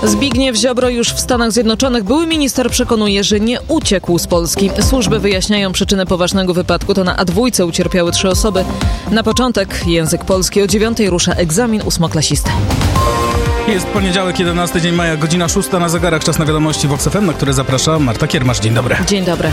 Zbigniew Ziobro już w Stanach Zjednoczonych. Były minister przekonuje, że nie uciekł z Polski. Służby wyjaśniają przyczynę poważnego wypadku. To na A2 ucierpiały 3 osoby. Na początek język polski. O 9:00 rusza egzamin 8-klasisty. Jest poniedziałek, 11 dzień maja, godzina 6 na zegarach. Czas na wiadomości Vox FM, na które zaprasza Marta Kiermasz. Dzień dobry. Dzień dobry.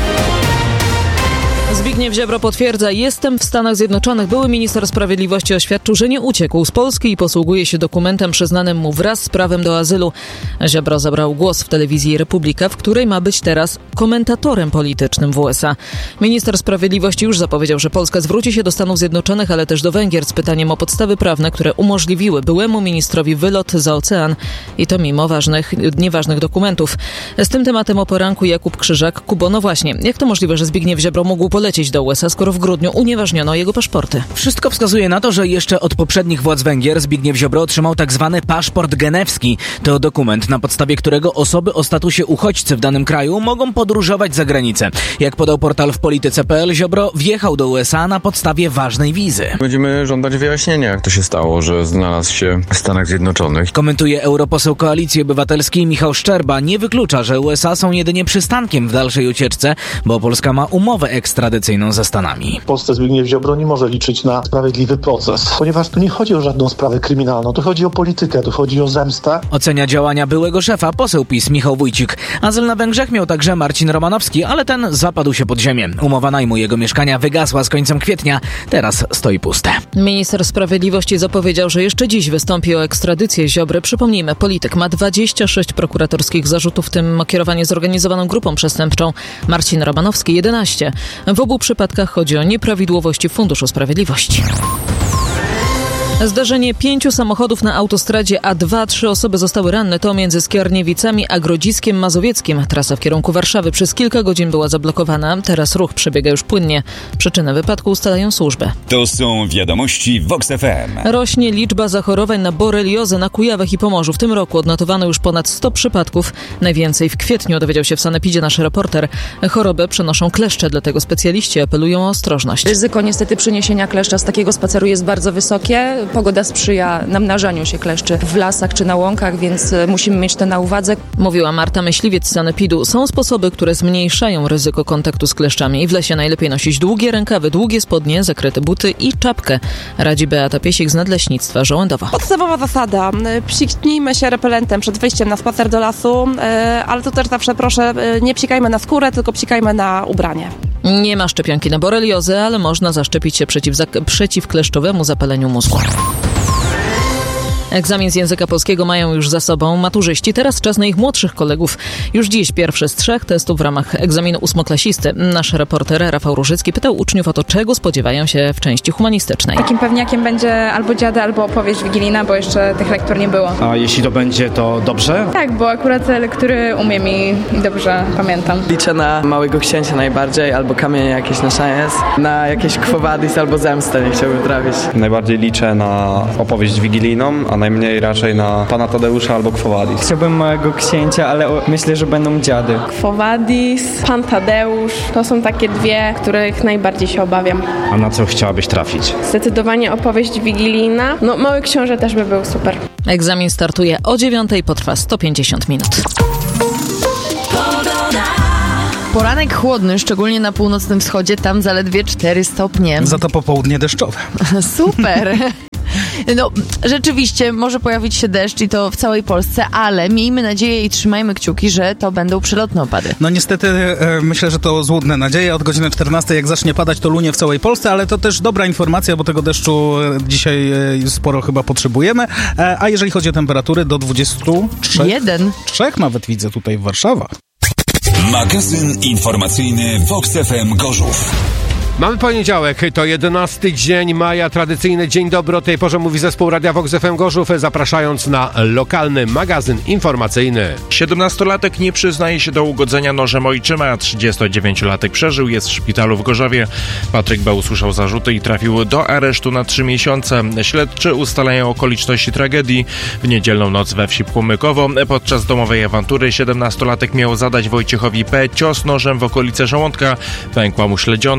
Zbigniew Ziobro potwierdza, jestem w Stanach Zjednoczonych. Były minister sprawiedliwości oświadczył, że nie uciekł z Polski i posługuje się dokumentem przyznanym mu wraz z prawem do azylu. Ziobro zabrał głos w telewizji Republika, w której ma być teraz komentatorem politycznym w USA. Minister sprawiedliwości już zapowiedział, że Polska zwróci się do Stanów Zjednoczonych, ale też do Węgier z pytaniem o podstawy prawne, które umożliwiły byłemu ministrowi wylot za ocean i to mimo nieważnych dokumentów. Z tym tematem o poranku Jakub Krzyżak. Kubo, no właśnie, jak to możliwe, że Zbigniew Ziobro mógł polecieć do USA, skoro w grudniu unieważniono jego paszporty? Wszystko wskazuje na to, że jeszcze od poprzednich władz Węgier Zbigniew Ziobro otrzymał tzw. paszport genewski. To dokument, na podstawie którego osoby o statusie uchodźcy w danym kraju mogą podróżować za granicę. Jak podał portal wpolityce.pl, Ziobro wjechał do USA na podstawie ważnej wizy. Będziemy żądać wyjaśnienia, jak to się stało, że znalazł się w Stanach Zjednoczonych. Komentuje europoseł Koalicji Obywatelskiej Michał Szczerba. Nie wyklucza, że USA są jedynie przystankiem w dalszej ucieczce, bo Polska ma umowę ekstradycyjną ze Stanami. W Polsce Zbigniew Ziobro nie może liczyć na sprawiedliwy proces, ponieważ tu nie chodzi o żadną sprawę kryminalną, tu chodzi o politykę, tu chodzi o zemstę. Ocenia działania byłego szefa poseł PiS Michał Wójcik. Azyl na Węgrzech miał także Marcin Romanowski, ale ten zapadł się pod ziemię. Umowa najmu jego mieszkania wygasła z końcem kwietnia, teraz stoi puste. Minister sprawiedliwości zapowiedział, że jeszcze dziś wystąpi o ekstradycję Ziobry. Przypomnijmy, polityk ma 26 prokuratorskich zarzutów, w tym o kierowanie zorganizowaną grupą przestępczą. Marcin Romanowski 11. W obu przypadkach chodzi o nieprawidłowości w Funduszu Sprawiedliwości. Zdarzenie 5 samochodów na autostradzie A2. 3 osoby zostały ranne. To między Skierniewicami a Grodziskiem Mazowieckim. Trasa w kierunku Warszawy przez kilka godzin była zablokowana. Teraz ruch przebiega już płynnie. Przyczynę wypadku ustalają służby. To są wiadomości Vox FM. Rośnie liczba zachorowań na boreliozę na Kujawach i Pomorzu. W tym roku odnotowano już ponad 100 przypadków. Najwięcej w kwietniu, dowiedział się w sanepidzie nasz reporter. Chorobę przenoszą kleszcze, dlatego specjaliści apelują o ostrożność. Ryzyko niestety przyniesienia kleszcza z takiego spaceru jest bardzo wysokie. Pogoda sprzyja namnażaniu się kleszczy w lasach czy na łąkach, więc musimy mieć to na uwadze. Mówiła Marta Myśliwiec z sanepidu. Są sposoby, które zmniejszają ryzyko kontaktu z kleszczami. W lesie najlepiej nosić długie rękawy, długie spodnie, zakryte buty i czapkę. Radzi Beata Piesik z Nadleśnictwa Żołędowa. Podstawowa zasada. Psiknijmy się repelentem przed wyjściem na spacer do lasu, ale to też zawsze proszę, nie psikajmy na skórę, tylko psikajmy na ubranie. Nie ma szczepionki na boreliozę, ale można zaszczepić się przeciw kleszczowemu zapaleniu mózgu. Egzamin z języka polskiego mają już za sobą maturzyści. Teraz czas na ich młodszych kolegów. Już dziś pierwszy z 3 testów w ramach egzaminu 8-klasisty. Nasz reporter Rafał Różycki pytał uczniów o to, czego spodziewają się w części humanistycznej. Takim pewniakiem będzie albo dziady, albo opowieść wigilijna, bo jeszcze tych lektur nie było. A jeśli to będzie, to dobrze? Tak, bo akurat te lektury umiem i dobrze pamiętam. Liczę na Małego Księcia najbardziej, albo Kamienie jakieś na szajs, na jakieś Quo Vadis albo Zemstę nie chciałbym trafić. Najbardziej liczę na opowieść wigilijną, a najmniej raczej na Pana Tadeusza albo Quo Vadis. Chciałbym Małego Księcia, ale myślę, że będą dziady. Quo Vadis, Pan Tadeusz, to są takie dwie, których najbardziej się obawiam. A na co chciałabyś trafić? Zdecydowanie opowieść wigilijna. No, Mały Książę też by był super. Egzamin startuje o 9:00, potrwa 150 minut. Poranek chłodny, szczególnie na północnym wschodzie, tam zaledwie 4 stopnie. Za to popołudnie deszczowe. Super! No, rzeczywiście może pojawić się deszcz i to w całej Polsce, ale miejmy nadzieję i trzymajmy kciuki, że to będą przelotne opady. No niestety myślę, że to złudne nadzieje. Od godziny 14, jak zacznie padać, to lunie w całej Polsce, ale to też dobra informacja, bo tego deszczu dzisiaj sporo chyba potrzebujemy. A jeżeli chodzi o temperatury, do 23? 3 nawet widzę tutaj w Warszawie. Magazyn informacyjny Vox FM Gorzów. Mamy poniedziałek, to 11 dzień maja, tradycyjny dzień dobry. O tej porze mówi zespół Radia Vox FM Gorzów, zapraszając na lokalny magazyn informacyjny. 17-latek nie przyznaje się do ugodzenia nożem ojczyma, 39-latek przeżył, jest w szpitalu w Gorzowie. Patryk B. usłyszał zarzuty i trafił do aresztu na 3 miesiące. Śledczy ustalają okoliczności tragedii. W niedzielną noc we wsi Płomykowo podczas domowej awantury 17-latek miał zadać Wojciechowi P. cios nożem w okolice żołądka. Pękła mu śledziona. Chłopak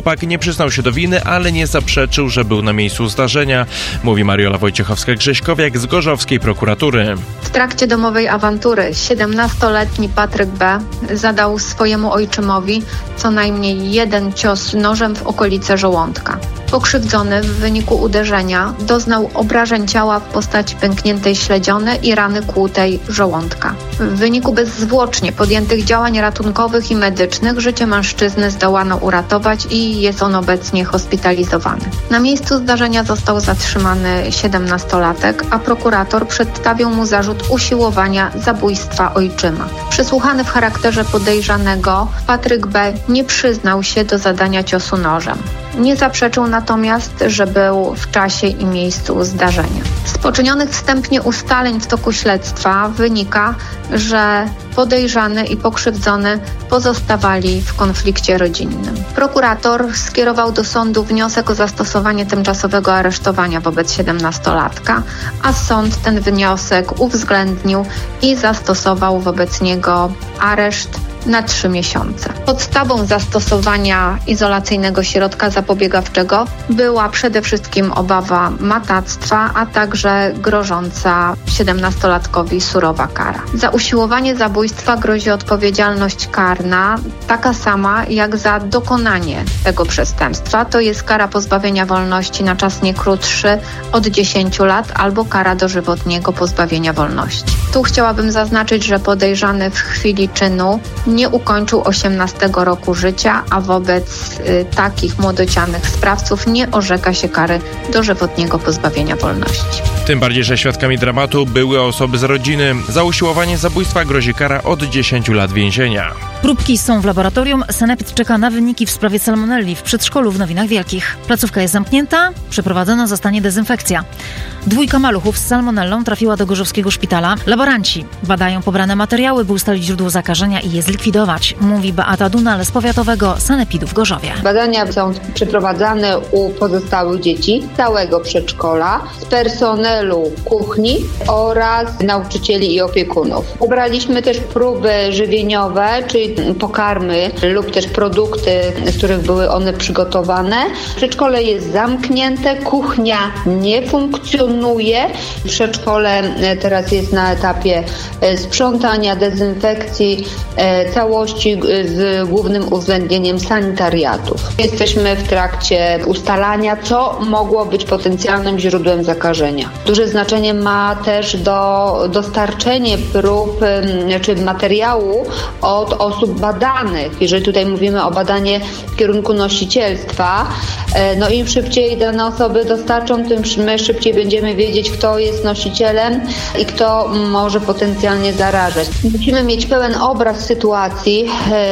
Chłopak nie przyznał się do winy, ale nie zaprzeczył, że był na miejscu zdarzenia, mówi Mariola Wojciechowska-Grześkowiak z gorzowskiej prokuratury. W trakcie domowej awantury 17-letni Patryk B. zadał swojemu ojczymowi co najmniej jeden cios nożem w okolice żołądka. Pokrzywdzony w wyniku uderzenia doznał obrażeń ciała w postaci pękniętej śledziony i rany kłutej żołądka. W wyniku bezzwłocznie podjętych działań ratunkowych i medycznych życie mężczyzny zdołano uratować i jest on obecnie hospitalizowany. Na miejscu zdarzenia został zatrzymany 17-latek, a prokurator przedstawił mu zarzut usiłowania zabójstwa ojczyma. Przesłuchany w charakterze podejrzanego, Patryk B. nie przyznał się do zadania ciosu nożem. Nie zaprzeczył natomiast, że był w czasie i miejscu zdarzenia. Z poczynionych wstępnie ustaleń w toku śledztwa wynika, że podejrzany i pokrzywdzony pozostawali w konflikcie rodzinnym. Prokurator skierował do sądu wniosek o zastosowanie tymczasowego aresztowania wobec 17-latka, a sąd ten wniosek uwzględnił i zastosował wobec niego areszt na 3 miesiące. Podstawą zastosowania izolacyjnego środka zapobiegawczego była przede wszystkim obawa matactwa, a także grożąca 17-latkowi surowa kara. Za usiłowanie zabójstwa grozi odpowiedzialność karna taka sama jak za dokonanie tego przestępstwa, to jest kara pozbawienia wolności na czas nie krótszy od 10 lat albo kara dożywotniego pozbawienia wolności. Tu chciałabym zaznaczyć, że podejrzany w chwili czynu nie ukończył 18 roku życia, a wobec takich młodocianych sprawców nie orzeka się kary dożywotniego pozbawienia wolności. Tym bardziej, że świadkami dramatu były osoby z rodziny. Za usiłowanie zabójstwa grozi kara od 10 lat więzienia. Próbki są w laboratorium. Sanepid czeka na wyniki w sprawie salmonelli w przedszkolu w Nowinach Wielkich. Placówka jest zamknięta, przeprowadzona zostanie dezynfekcja. 2 maluchów z salmonellą trafiła do gorzowskiego szpitala. Laboranci badają pobrane materiały, by ustalić źródło zakażenia i je zlikwidować, mówi Beata Dunal z powiatowego Sanepidu w Gorzowie. Badania są przeprowadzane u pozostałych dzieci z całego przedszkola, z personelu kuchni oraz nauczycieli i opiekunów. Ubraliśmy też próby żywieniowe, czyli pokarmy lub też produkty, z których były one przygotowane. Przedszkole jest zamknięte, kuchnia nie funkcjonuje. Przedszkole teraz jest na etapie sprzątania, dezynfekcji całości z głównym uwzględnieniem sanitariatów. Jesteśmy w trakcie ustalania, co mogło być potencjalnym źródłem zakażenia. Duże znaczenie ma też dostarczenie prób czy materiału od osób badanych. Jeżeli tutaj mówimy o badaniu w kierunku nosicielstwa, no im szybciej dane osoby dostarczą, tym my szybciej będziemy wiedzieć, kto jest nosicielem i kto może potencjalnie zarażać. Musimy mieć pełen obraz sytuacji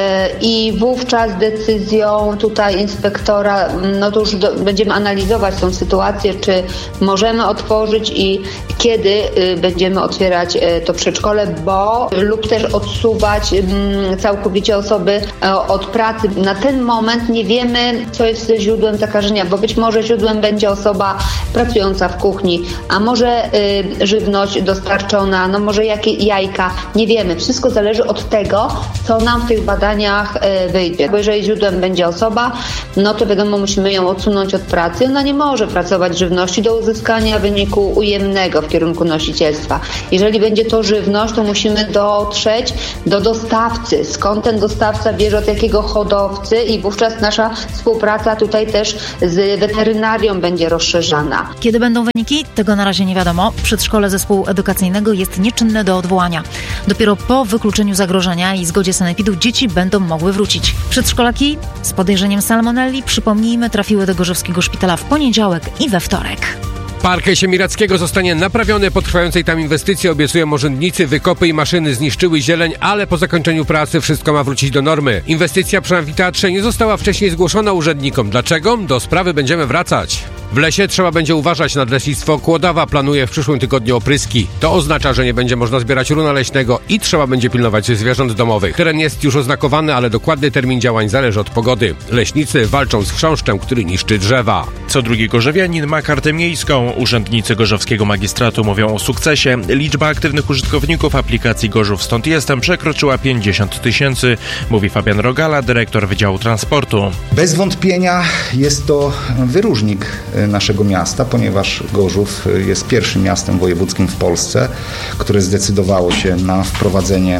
i wówczas decyzją tutaj inspektora, no to już będziemy analizować tą sytuację, czy możemy otworzyć i kiedy będziemy otwierać to przedszkole, lub też odsuwać całkowicie osoby od pracy. Na ten moment nie wiemy, co jest źródłem zakażenia, bo być może źródłem będzie osoba pracująca w kuchni, a może żywność dostarczona, no może jakie jajka, nie wiemy. Wszystko zależy od tego, co nam w tych badaniach wyjdzie. Bo jeżeli źródłem będzie osoba, no to wiadomo, musimy ją odsunąć od pracy. Ona nie może pracować żywności do uzyskania wyniku ujemnego w kierunku nosicielstwa. Jeżeli będzie to żywność, to musimy dotrzeć do dostawcy. Skąd ten dostawca bierze, od jakiego hodowcy, i wówczas nasza współpraca tutaj też z weterynarią będzie rozszerzana. Kiedy będą wyniki? Tego na razie nie wiadomo. Przedszkole zespołu edukacyjnego jest nieczynne do odwołania. Dopiero po wykluczeniu zagrożenia i zgodzie sanepidu dzieci będą mogły wrócić. Przedszkolaki z podejrzeniem salmonelli, przypomnijmy, trafiły do gorzowskiego szpitala w poniedziałek i we wtorek. Park Siemiradzkiego zostanie naprawiony. Po trwającej tam inwestycji obiecują urzędnicy. Wykopy i maszyny zniszczyły zieleń, ale po zakończeniu pracy wszystko ma wrócić do normy. Inwestycja przy amfiteatrze nie została wcześniej zgłoszona urzędnikom. Dlaczego? Do sprawy będziemy wracać. W lesie trzeba będzie uważać. Nadleśnictwo Kłodawa planuje w przyszłym tygodniu opryski. To oznacza, że nie będzie można zbierać runa leśnego i trzeba będzie pilnować zwierząt domowych. Teren jest już oznakowany, ale dokładny termin działań zależy od pogody. Leśnicy walczą z chrząszczem, który niszczy drzewa. Co drugi gorzowianin ma kartę miejską. Urzędnicy gorzowskiego magistratu mówią o sukcesie. Liczba aktywnych użytkowników aplikacji Gorzów Stąd Jestem przekroczyła 50 000, mówi Fabian Rogala, dyrektor Wydziału Transportu. Bez wątpienia jest to wyróżnik naszego miasta, ponieważ Gorzów jest pierwszym miastem wojewódzkim w Polsce, które zdecydowało się na wprowadzenie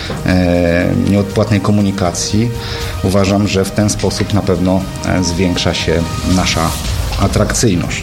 nieodpłatnej komunikacji. Uważam, że w ten sposób na pewno zwiększa się nasza atrakcyjność.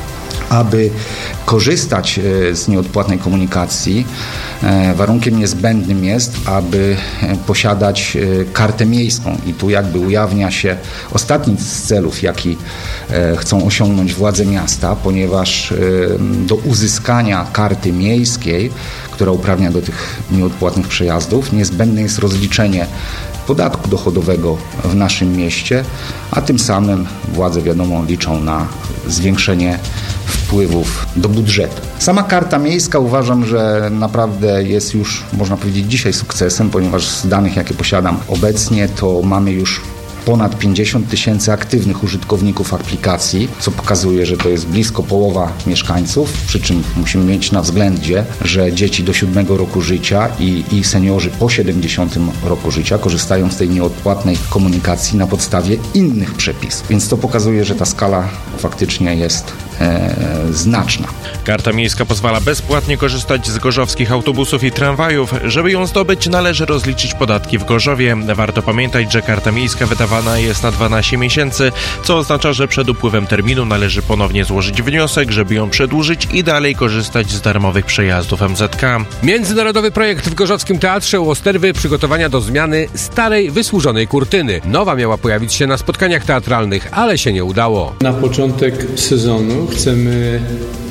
Aby korzystać z nieodpłatnej komunikacji, warunkiem niezbędnym jest, aby posiadać kartę miejską. I tu jakby ujawnia się ostatni z celów, jaki chcą osiągnąć władze miasta, ponieważ do uzyskania karty miejskiej, która uprawnia do tych nieodpłatnych przejazdów, niezbędne jest rozliczenie podatku dochodowego w naszym mieście, a tym samym władze, wiadomo, liczą na zwiększenie wpływów do budżetu. Sama karta miejska uważam, że naprawdę jest już, można powiedzieć, dzisiaj sukcesem, ponieważ z danych, jakie posiadam obecnie, to mamy już ponad 50 000 aktywnych użytkowników aplikacji, co pokazuje, że to jest blisko połowa mieszkańców, przy czym musimy mieć na względzie, że dzieci do 7 roku życia i seniorzy po 70 roku życia korzystają z tej nieodpłatnej komunikacji na podstawie innych przepisów. Więc to pokazuje, że ta skala faktycznie jest znaczna. Karta miejska pozwala bezpłatnie korzystać z gorzowskich autobusów i tramwajów. Żeby ją zdobyć, należy rozliczyć podatki w Gorzowie. Warto pamiętać, że karta miejska wydawana jest na 12 miesięcy, co oznacza, że przed upływem terminu należy ponownie złożyć wniosek, żeby ją przedłużyć i dalej korzystać z darmowych przejazdów MZK. Międzynarodowy projekt w Gorzowskim Teatrze u Osterwy przygotowania do zmiany starej, wysłużonej kurtyny. Nowa miała pojawić się na spotkaniach teatralnych, ale się nie udało. Na początek sezonu chcemy,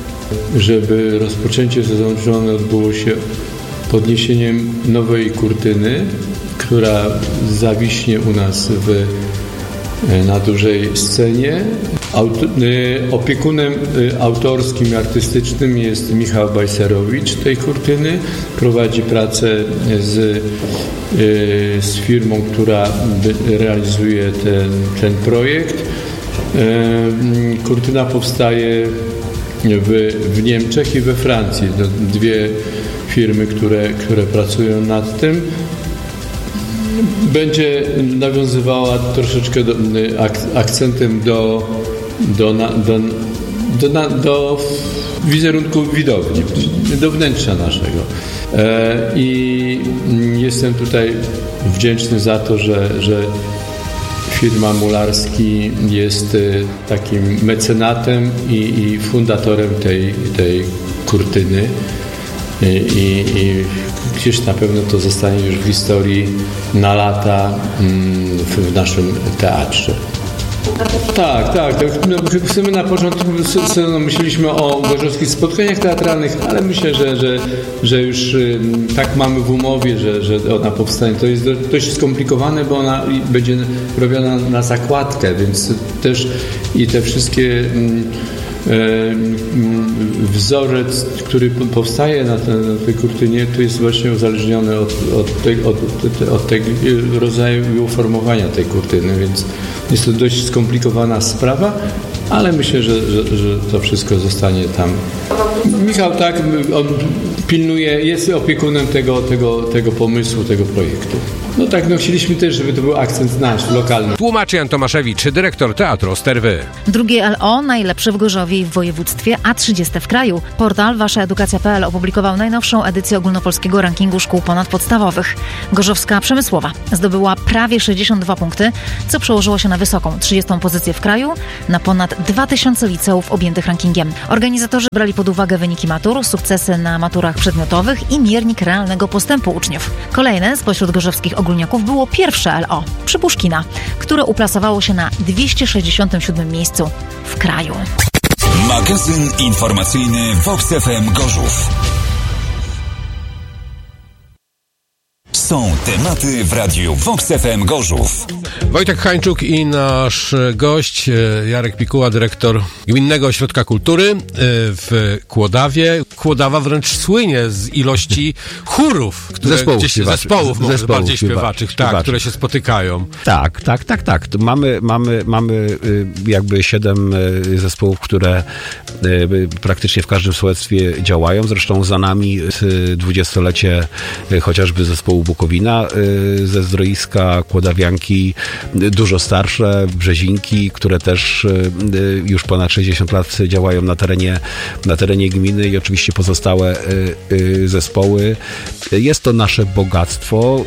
żeby rozpoczęcie sezonu odbyło się podniesieniem nowej kurtyny, która zawiśnie u nas na dużej scenie. Opiekunem autorskim i artystycznym jest Michał Bajserowicz tej kurtyny. Prowadzi pracę z firmą, która realizuje ten projekt. Kurtyna powstaje w Niemczech i we Francji. To dwie firmy, które pracują nad tym. Będzie nawiązywała troszeczkę akcentem do wizerunku widowni, do wnętrza naszego. I jestem tutaj wdzięczny za to, że firma Mularski jest takim mecenatem i fundatorem tej kurtyny i gdzieś na pewno to zostanie już w historii na lata w naszym teatrze. Tak. No, chcemy na początku myśleliśmy o gorzowskich spotkaniach teatralnych, ale myślę, że już tak mamy w umowie, że ona powstanie. To jest dość skomplikowane, bo ona będzie robiona na zakładkę, więc też i te wszystkie wzorzec, który powstaje na tej kurtynie, to jest właśnie uzależniony od tego rodzaju uformowania tej kurtyny, więc jest to dość skomplikowana sprawa, ale myślę, że to wszystko zostanie tam. Michał, tak, on pilnuje, jest opiekunem tego pomysłu, tego projektu. No tak, chcieliśmy też, żeby to był akcent nasz, lokalny. Tłumaczy Jan Tomaszewicz, dyrektor Teatru Osterwy. Drugie LO najlepsze w Gorzowie i w województwie, a 30 w kraju. Portal waszaedukacja.pl opublikował najnowszą edycję ogólnopolskiego rankingu szkół ponadpodstawowych. Gorzowska Przemysłowa zdobyła prawie 62 punkty, co przełożyło się na wysoką 30. pozycję w kraju, na ponad 2000 liceów objętych rankingiem. Organizatorzy brali pod uwagę wyniki matur, sukcesy na maturach przedmiotowych i miernik realnego postępu uczniów. Kolejne spośród gorzowskich ogólniaków było pierwsze LO, Przypuszkina, które uplasowało się na 267 miejscu w kraju. Magazyn informacyjny Vox FM Gorzów. są tematy w Radiu Vox FM Gorzów. Wojtek Hańczuk i nasz gość Jarek Pikuła, dyrektor Gminnego Ośrodka Kultury w Kłodawie. Kłodawa wręcz słynie z ilości chórów, które zespołów śpiewaczych, tak, które się spotykają. Tak. Mamy jakby 7 zespołów, które praktycznie w każdym sołectwie działają. Zresztą za nami 20-lecie chociażby zespołu Bukowina ze Zdroiska, Kłodawianki, dużo starsze, Brzezinki, które też już ponad 60 lat działają na terenie gminy i oczywiście pozostałe zespoły. Jest to nasze bogactwo.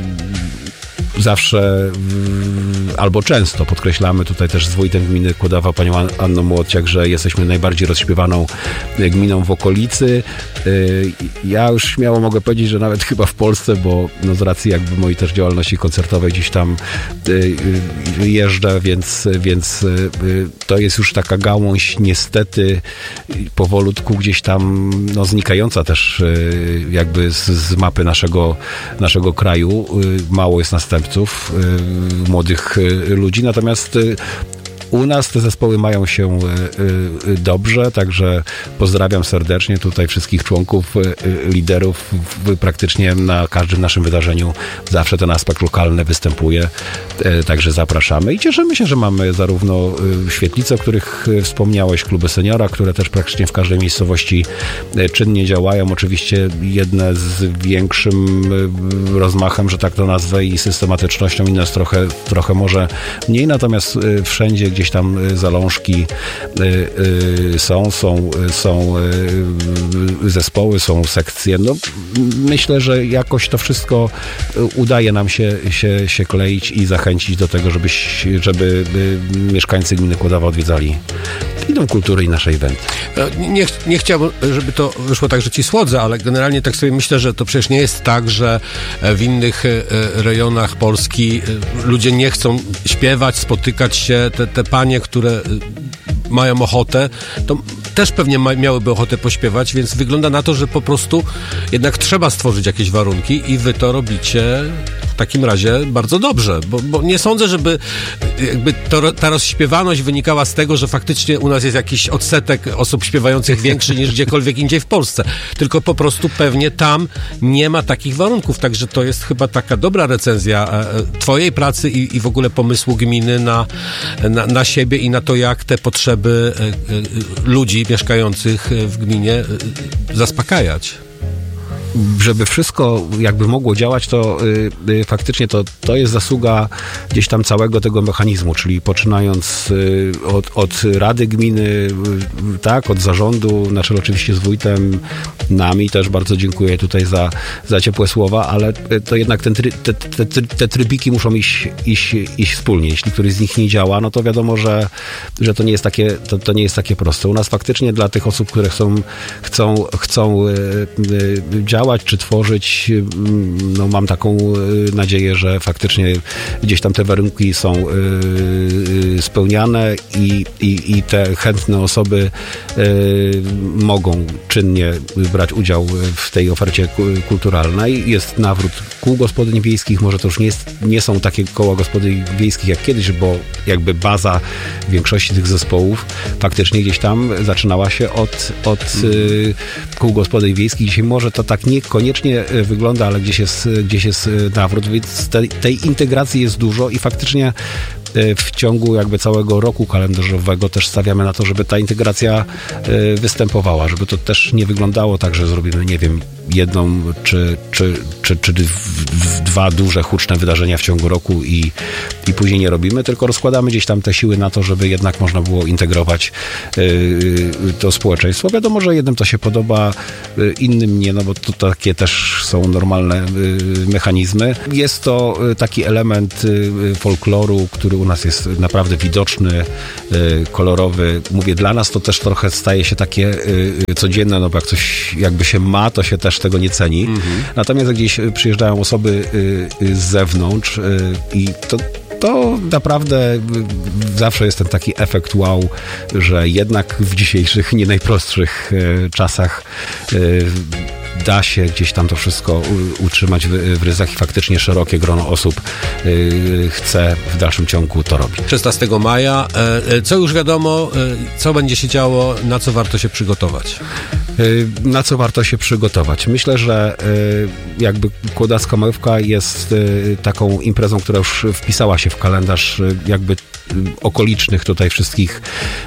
Zawsze albo często podkreślamy tutaj też z wójtem gminy Kłodawa, panią Anną Młodciak, że jesteśmy najbardziej rozśpiewaną gminą w okolicy. Ja już śmiało mogę powiedzieć, że nawet chyba w Polsce, bo no z racji jakby mojej też działalności koncertowej gdzieś tam jeżdżę, więc to jest już taka gałąź niestety powolutku gdzieś tam no, znikająca też jakby z mapy naszego kraju. Mało jest następców, młodych ludzi, natomiast u nas te zespoły mają się dobrze, także pozdrawiam serdecznie tutaj wszystkich członków, liderów. Praktycznie na każdym naszym wydarzeniu zawsze ten aspekt lokalny występuje, także zapraszamy i cieszymy się, że mamy zarówno świetlice, o których wspomniałeś, kluby seniora, które też praktycznie w każdej miejscowości czynnie działają. Oczywiście jedne z większym rozmachem, że tak to nazwę, i systematycznością, inne trochę może mniej, natomiast wszędzie gdzieś tam zalążki są zespoły, są sekcje. No, myślę, że jakoś to wszystko udaje nam się kleić i zachęcić do tego, żeby mieszkańcy gminy Kłodawa odwiedzali i Dom Kultury i nasze eventy. Nie chciałbym, żeby to wyszło tak, że ci słodzę, ale generalnie tak sobie myślę, że to przecież nie jest tak, że w innych rejonach Polski ludzie nie chcą śpiewać, spotykać się. Te panie, które mają ochotę, to też pewnie miałyby ochotę pośpiewać, więc wygląda na to, że po prostu jednak trzeba stworzyć jakieś warunki i wy to robicie w takim razie bardzo dobrze, bo nie sądzę, żeby jakby ta rozśpiewaność wynikała z tego, że faktycznie u nas jest jakiś odsetek osób śpiewających większy niż gdziekolwiek indziej w Polsce, tylko po prostu pewnie tam nie ma takich warunków, także to jest chyba taka recenzja twojej pracy i w ogóle pomysłu gminy na siebie i na to, jak te potrzeby ludzi mieszkających w gminie zaspokajać. Żeby wszystko jakby mogło działać, to faktycznie to jest zasługa gdzieś tam całego tego mechanizmu, czyli poczynając od Rady Gminy, tak, od zarządu, na czele oczywiście z wójtem, nami też bardzo dziękuję tutaj za ciepłe słowa, ale to jednak te trybiki muszą iść wspólnie. Jeśli któryś z nich nie działa, no to wiadomo, że to nie jest takie proste. U nas faktycznie dla tych osób, które chcą działać czy tworzyć, no mam taką nadzieję, że faktycznie gdzieś tam te warunki są spełniane i te chętne osoby mogą czynnie brać udział w tej ofercie kulturalnej. Jest nawrót kół gospodyń wiejskich, może to już nie są takie koła gospodyń wiejskich jak kiedyś, bo jakby baza większości tych zespołów faktycznie gdzieś tam zaczynała się od kół gospodyń wiejskich. Dzisiaj może to tak niekoniecznie wygląda, ale gdzieś jest nawrót, więc tej integracji jest dużo i faktycznie w ciągu jakby całego roku kalendarzowego też stawiamy na to, żeby ta integracja występowała, żeby to też nie wyglądało tak, że zrobimy, nie wiem, jedną czy dwa duże, huczne wydarzenia w ciągu roku i później nie robimy, tylko rozkładamy gdzieś tam te siły na to, żeby jednak można było integrować to społeczeństwo. Wiadomo, że jednym to się podoba, innym nie, no bo to takie też są normalne mechanizmy. Jest to taki element folkloru, który u nas jest naprawdę widoczny, kolorowy. Mówię, dla nas to też trochę staje się takie codzienne, no bo jak coś jakby się ma, to się też tego nie ceni. Natomiast jak gdzieś przyjeżdżają osoby z zewnątrz i to naprawdę zawsze jest ten taki efekt wow, że jednak w dzisiejszych, nie najprostszych czasach da się gdzieś tam to wszystko utrzymać w ryzach i faktycznie szerokie grono osób chce w dalszym ciągu to robić. 16 maja. Co już wiadomo, co będzie się działo, na co warto się przygotować? Na co warto się przygotować? Myślę, że jakby Kłodacka Majówka jest taką imprezą, która już wpisała się w kalendarz jakby okolicznych tutaj wszystkich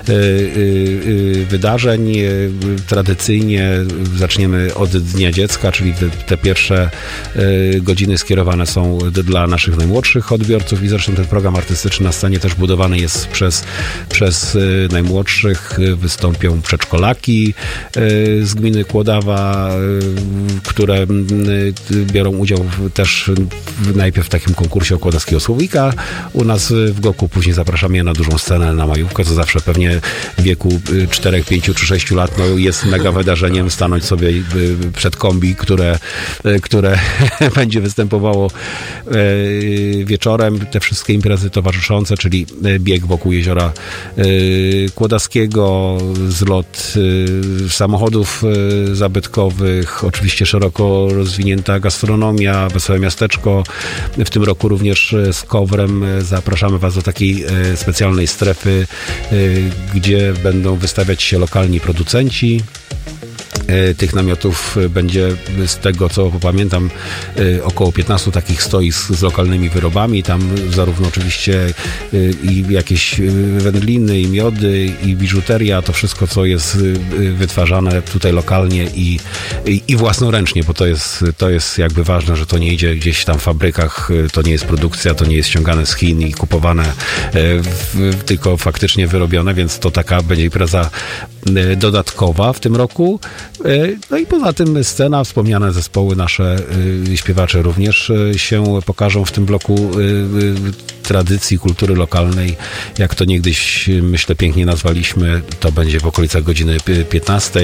wydarzeń. Tradycyjnie zaczniemy od Dnia Dziecka, czyli te pierwsze godziny skierowane są dla naszych najmłodszych odbiorców i zresztą ten program artystyczny na scenie też budowany jest przez najmłodszych. Wystąpią przedszkolaki z gminy Kłodawa, które biorą udział też najpierw w takim konkursie Kłodackiego Słowika u nas w Goku, później zapraszamy je na dużą scenę, na majówkę, co zawsze pewnie w wieku 4, 5 czy 6 lat jest mega wydarzeniem stanąć sobie przed kombi, które będzie występowało wieczorem. Te wszystkie imprezy towarzyszące, czyli bieg wokół jeziora Kłodackiego, zlot samochodów zabytkowych, oczywiście szeroko rozwinięta gastronomia, Wesołe Miasteczko. W tym roku również z Kowrem zapraszamy Was do takiej specjalnej strefy, gdzie będą wystawiać się lokalni producenci. Tych namiotów będzie, z tego co pamiętam, około 15 takich stoisk z lokalnymi wyrobami. Tam zarówno oczywiście i jakieś wędliny, i miody, i biżuteria, to wszystko, co jest wytwarzane tutaj lokalnie i własnoręcznie, bo to jest jakby ważne, że to nie idzie gdzieś tam w fabrykach, to nie jest produkcja, to nie jest ściągane z Chin i kupowane, tylko faktycznie wyrobione, więc to taka będzie impreza dodatkowa w tym roku. No i poza tym scena, wspomniane zespoły nasze, śpiewacze również się pokażą w tym bloku tradycji, kultury lokalnej. Jak to niegdyś, myślę, pięknie nazwaliśmy, to będzie w okolicach godziny 15.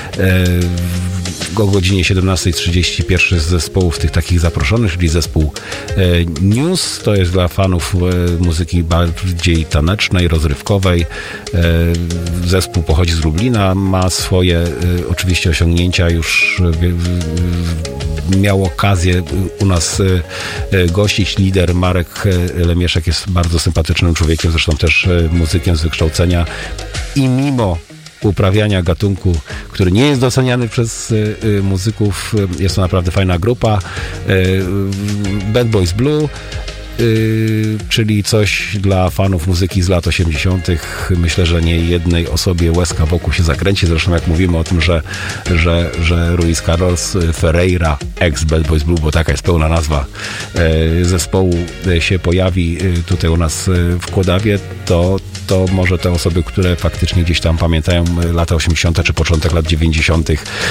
O godzinie 17:30 pierwszy z zespołów tych takich zaproszonych, czyli zespół News. To jest dla fanów muzyki bardziej tanecznej, rozrywkowej. Zespół pochodzi z Lublina, ma swoje oczywiście osiągnięcia, już miał okazję u nas gościć. Lider Marek Lemieszek jest bardzo sympatycznym człowiekiem, zresztą też muzykiem z wykształcenia i mimo uprawiania gatunku, który nie jest doceniany przez muzyków, jest to naprawdę fajna grupa. Bad Boys Blue, czyli coś dla fanów muzyki z lat 80. Myślę, że nie jednej osobie łezka wokół się zakręci. Zresztą jak mówimy o tym, że Luis Carlos Ferreira, ex Bad Boys Blue, bo taka jest pełna nazwa zespołu, się pojawi tutaj u nas w Kłodawie, to może te osoby, które faktycznie gdzieś tam pamiętają lata 80. czy początek lat 90.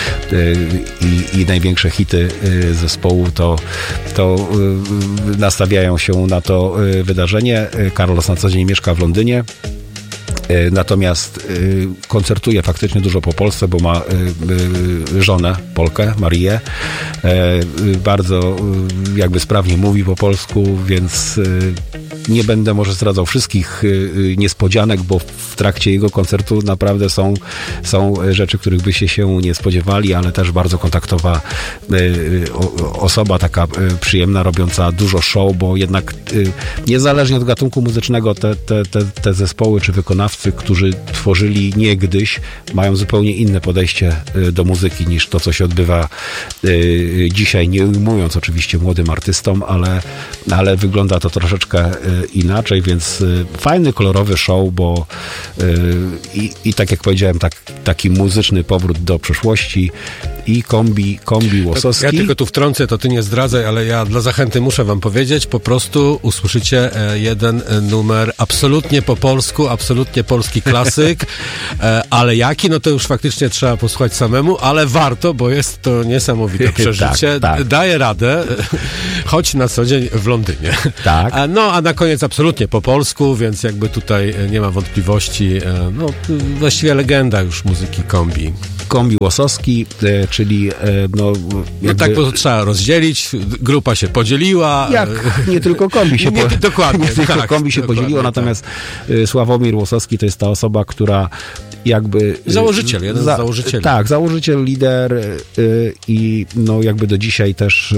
i największe hity zespołu, to nastawiają się na to wydarzenie. Carlos na co dzień mieszka w Londynie. Natomiast koncertuje faktycznie dużo po Polsce, bo ma żonę Polkę, Marię. Bardzo jakby sprawnie mówi po polsku, więc nie będę może zdradzał wszystkich niespodzianek, bo w trakcie jego koncertu naprawdę są rzeczy, których byście się nie spodziewali, ale też bardzo kontaktowa osoba, taka przyjemna, robiąca dużo show, bo jednak niezależnie od gatunku muzycznego te zespoły czy wykonawcy, którzy tworzyli niegdyś, mają zupełnie inne podejście do muzyki niż to, co się odbywa dzisiaj, nie ujmując oczywiście młodym artystom, ale wygląda to troszeczkę inaczej, więc fajny, kolorowy show, bo i tak jak powiedziałem, taki muzyczny powrót do przeszłości i kombi Łosowski. Ja tylko tu wtrącę, to ty nie zdradzaj, ale ja dla zachęty muszę wam powiedzieć, po prostu usłyszycie jeden numer absolutnie po polsku, absolutnie polski klasyk, ale jaki, no to już faktycznie trzeba posłuchać samemu, ale warto, bo jest to niesamowite przeżycie. Tak. Daje radę, choć na co dzień w Londynie. Tak. No, a na koniec absolutnie po polsku, więc jakby tutaj nie ma wątpliwości, no właściwie legenda już muzyki kombi. Kombi Łosowski, czyli no tak, bo to trzeba rozdzielić, grupa się podzieliła. Nie tylko kombi się dokładnie. Nie tylko kombi się podzieliło, natomiast Sławomir Łosowski to jest ta osoba, która jakby... Założyciel, jeden z założycieli. Tak, założyciel, lider i no jakby do dzisiaj też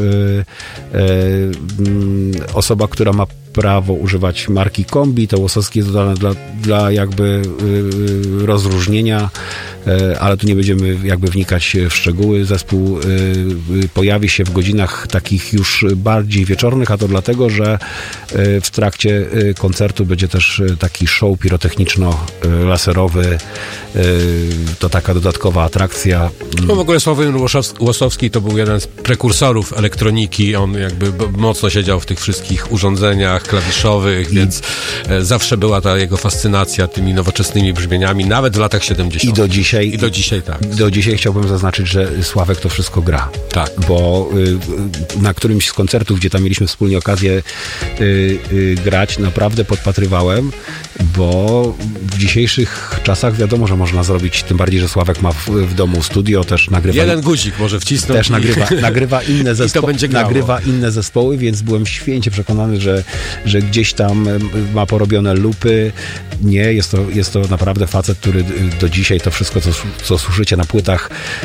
osoba, która ma prawo używać marki Kombi. To Łosowski jest dodane dla jakby rozróżnienia, ale tu nie będziemy jakby wnikać w szczegóły. Zespół pojawi się w godzinach takich już bardziej wieczornych, a to dlatego, że w trakcie koncertu będzie też taki show pirotechniczno-laserowy. To taka dodatkowa atrakcja. No w ogóle Sławomir Łosowski to był jeden z prekursorów elektroniki. On jakby mocno siedział w tych wszystkich urządzeniach klawiszowych, więc zawsze była ta jego fascynacja tymi nowoczesnymi brzmieniami, nawet w latach 70. I do dzisiaj tak. Do dzisiaj chciałbym zaznaczyć, że Sławek to wszystko gra. Tak. Bo na którymś z koncertów, gdzie tam mieliśmy wspólnie okazję grać, naprawdę podpatrywałem, bo w dzisiejszych czasach wiadomo, że można zrobić, tym bardziej, że Sławek ma w domu studio, też nagrywa... Jeden guzik może wcisnąć. Też nagrywa inne zespoły, więc byłem święcie przekonany, że gdzieś tam ma porobione lupy. Nie, jest to naprawdę facet, który do dzisiaj to wszystko, co słyszycie na płytach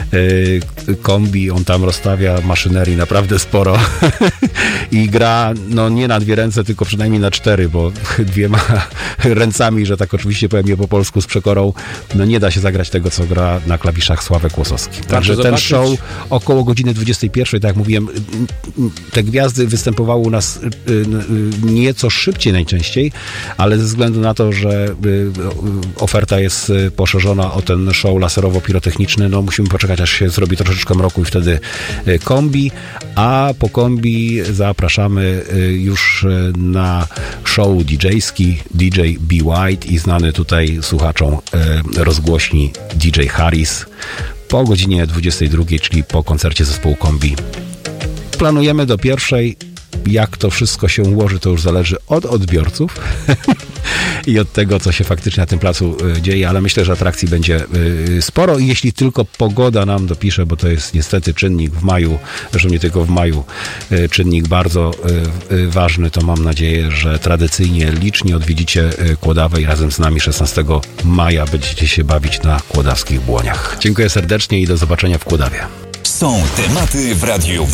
Kombi, on tam rozstawia maszynerii naprawdę sporo i gra, no nie na 2 ręce, tylko przynajmniej na 4, bo 2 ręcami, że tak oczywiście powiem je po polsku z przekorą, no nie da się zagrać tego, co gra na klawiszach Sławek Łosowski. Także ten show około godziny 21, tak jak mówiłem, te gwiazdy występowały u nas nieco szybciej najczęściej, ale ze względu na to, że oferta jest poszerzona o ten show laserowo-pirotechniczny, no musimy poczekać, aż się zrobi troszeczkę mroku i wtedy Kombi, a po Kombi zapraszamy już na show DJ-ski DJ B. White i znany tutaj słuchaczom rozgłośni DJ Harris po godzinie 22, czyli po koncercie zespołu Kombi. Planujemy do 1:00. Jak to wszystko się ułoży, to już zależy od odbiorców i od tego, co się faktycznie na tym placu dzieje, ale myślę, że atrakcji będzie sporo i jeśli tylko pogoda nam dopisze, bo to jest niestety czynnik w maju, zresztą nie tylko w maju, czynnik bardzo ważny, to mam nadzieję, że tradycyjnie licznie odwiedzicie Kłodawę i razem z nami 16 maja będziecie się bawić na kłodawskich błoniach. Dziękuję serdecznie i do zobaczenia w Kłodawie. Są tematy w Radiu